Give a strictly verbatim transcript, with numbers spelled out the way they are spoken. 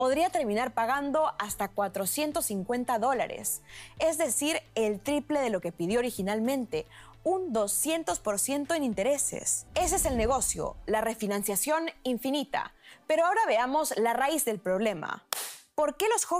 podría terminar pagando hasta cuatrocientos cincuenta dólares, es decir, el triple de lo que pidió originalmente, un doscientos por ciento en intereses. Ese es el negocio, la refinanciación infinita. Pero ahora veamos la raíz del problema. ¿Por qué los jóvenes